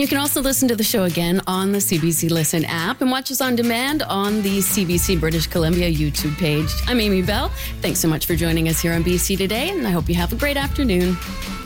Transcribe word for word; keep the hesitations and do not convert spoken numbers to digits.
you can also listen to the show again on the C B C Listen app and watch us on demand on the C B C British Columbia YouTube page. I'm Amy Bell. Thanks so much for joining us here on B C Today, and I hope you have a great afternoon.